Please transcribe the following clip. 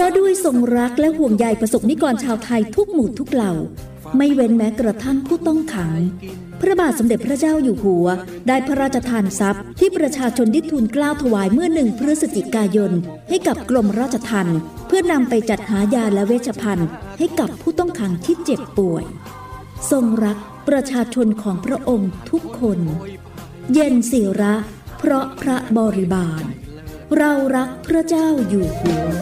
ราะด้วยทรงรักและห่วงใยประสบนิกรชาวไทยทุกหมู่ทุกเหล่าไม่เว้นแม้กระทั่งผู้ต้องขังพระบาทสมเด็จพระเจ้าอยู่หัวได้พระราชทานทรัพย์ที่ประชาชนได้ทูลเกล้าถวายเมื่อ1 พฤศจิกายนให้กับกรมราชทัณฑ์เพื่อนำไปจัดหายาและเวชภัณฑ์ให้กับผู้ต้องขังที่เจ็บป่วยทรงรักประชาชนของพระองค์ทุกคนเย็นศิระเพราะพระบริบาลเรารักพระเจ้าอยู่หัว